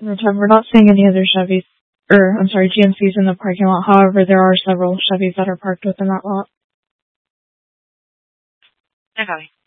in the time. We're not seeing any other Chevys, GMCs in the parking lot. However, there are several Chevys that are parked within that lot. Okay.